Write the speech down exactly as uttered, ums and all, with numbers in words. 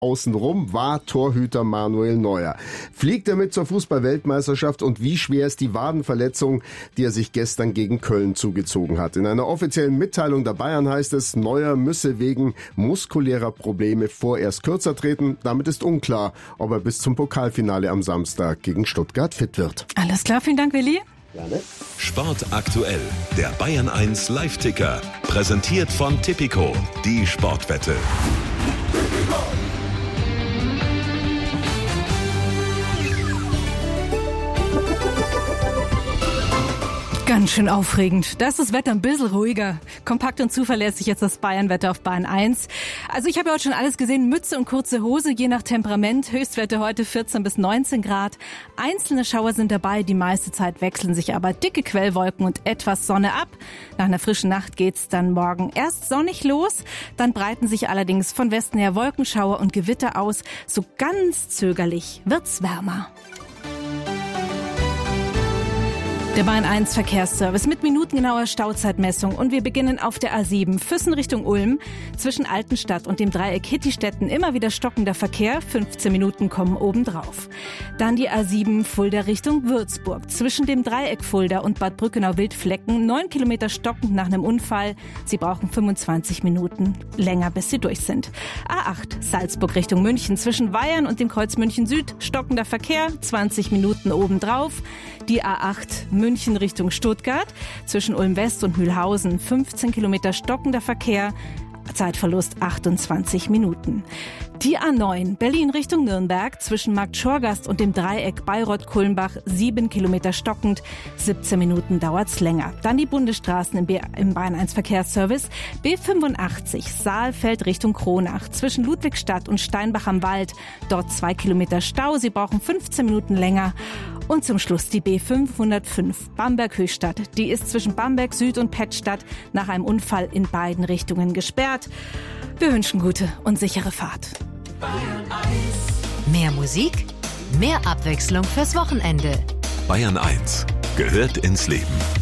außenrum war Torhüter Manuel Neuer. Fliegt er mit zur Fußball-Weltmeisterschaft und wie schwer ist die Wadenverletzung, die er sich gestern gegen Köln zugezogen hat? In einer offiziellen Mitteilung der Bayern heißt es, Neuer müsse wegen muskulärer Probleme vorerst kürzer treten. Damit ist unklar, ob er bis zum Pokalfinale am Samstag gegen Stuttgart fit wird. Alles klar, vielen Dank, Willi. Gerne. Sport aktuell, der Bayern eins Live-Ticker. Präsentiert von Tipico, die Sportwette. Ganz schön aufregend. Da ist das Wetter ein bisschen ruhiger. Kompakt und zuverlässig jetzt das Bayern-Wetter auf Bayern eins. Also ich habe ja heute schon alles gesehen. Mütze und kurze Hose, je nach Temperament. Höchstwerte heute vierzehn bis neunzehn Grad. Einzelne Schauer sind dabei. Die meiste Zeit wechseln sich aber dicke Quellwolken und etwas Sonne ab. Nach einer frischen Nacht geht's dann morgen erst sonnig los. Dann breiten sich allerdings von Westen her Wolkenschauer und Gewitter aus. So ganz zögerlich wird's wärmer. Der Bayern eins Verkehrsservice mit minutengenauer Stauzeitmessung und wir beginnen auf der A sieben Füssen Richtung Ulm. Zwischen Altenstadt und dem Dreieck Hittistetten immer wieder stockender Verkehr, fünfzehn Minuten kommen obendrauf. Dann die A sieben Fulda Richtung Würzburg. Zwischen dem Dreieck Fulda und Bad Brückenau-Wildflecken neun Kilometer stockend nach einem Unfall. Sie brauchen fünfundzwanzig Minuten länger, bis sie durch sind. A acht Salzburg Richtung München. Zwischen Weyern und dem Kreuz München Süd stockender Verkehr, zwanzig Minuten obendrauf. Die A acht München Richtung Stuttgart, zwischen Ulm West und Mühlhausen fünfzehn Kilometer stockender Verkehr, Zeitverlust achtundzwanzig Minuten. Die A neun Berlin Richtung Nürnberg, zwischen Markt Schorgast und dem Dreieck Bayreuth-Kulmbach sieben Kilometer stockend, siebzehn Minuten dauert's länger. Dann die Bundesstraßen im, B- im Bayern eins Verkehrsservice, B fünfundachtzig Saalfeld Richtung Kronach, zwischen Ludwigstadt und Steinbach am Wald, dort zwei Kilometer Stau, Sie brauchen fünfzehn Minuten länger. Und zum Schluss die B fünfhundertfünf Bamberg-Höchstadt. Die ist zwischen Bamberg Süd und Pettstadt nach einem Unfall in beiden Richtungen gesperrt. Wir wünschen gute und sichere Fahrt. Mehr Musik, mehr Abwechslung fürs Wochenende. Bayern eins gehört ins Leben.